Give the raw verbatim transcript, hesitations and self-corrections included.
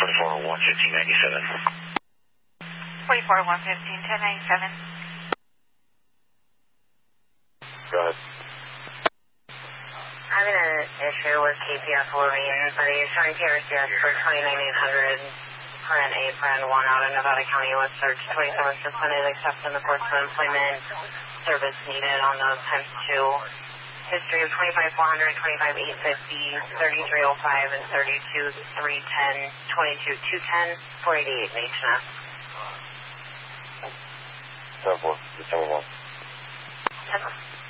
forty-four, one fifteen, ninety-seven. forty-four, one fifteen, ten ninety-seven. Go ahead. Having an issue with K P F Lorraine, but he's trying P R C S for twenty-nine eight hundred for an A for N one out of Nevada County with search twenty-seven suspended except in the course of employment, service needed on those times two. History of twenty-five four hundred, twenty-five eight fifty, thirty-three oh five, and thirty-two three ten, twenty-two two ten, four eighty-eight H N F. Seven four, December one. Yes.